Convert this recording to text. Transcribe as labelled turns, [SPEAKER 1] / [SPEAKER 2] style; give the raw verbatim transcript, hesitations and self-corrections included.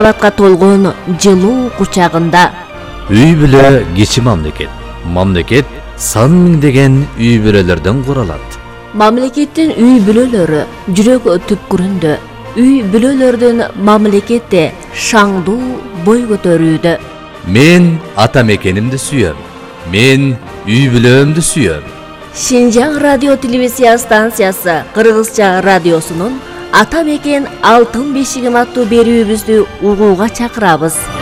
[SPEAKER 1] Алатка толгон жылуу кучагында.
[SPEAKER 2] Үй бүлө кичи мамлекет. Мамлекет сан миңдеген үй бүлөлөрдөн куралат.
[SPEAKER 1] Мамлекеттин үй бүлөлөрү жүрөк түпкүрүндө. Үй бүлөлөрдүн мамлекетте шаңдуу бой көтөрүүдө.
[SPEAKER 2] Мен ата мекенимди сүйөм. Мен үй бүлөмдү сүйөм.
[SPEAKER 1] Шинжаң радио телевизия станциясы Кыргызча радиосунун Ата мекен алтын бешигин аттуу берүүбүздү угууга чакырабыз.